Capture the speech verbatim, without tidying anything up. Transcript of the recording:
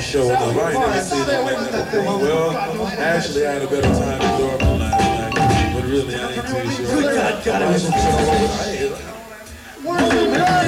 showing up. I ain't never seen that like that before. Well, actually, I had a better time in Dortmund last night, but really, I ain't too sure. I ain't